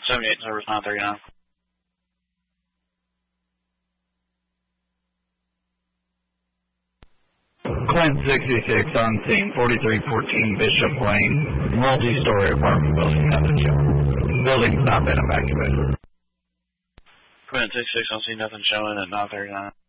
78 service 939. Clint 66 on scene, 4314 Bishop Lane, multi-story apartment building, nothing showing. Building's not been evacuated. Clint 66 on scene, nothing showing at 939.